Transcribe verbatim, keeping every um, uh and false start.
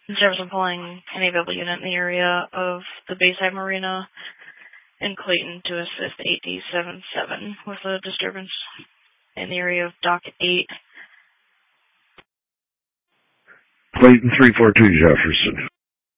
Jefferson pulling any available unit in the area of the Bayside Marina in Clayton to assist eight D seven seven with a disturbance in the area of Dock eight. Clayton three four two Jefferson.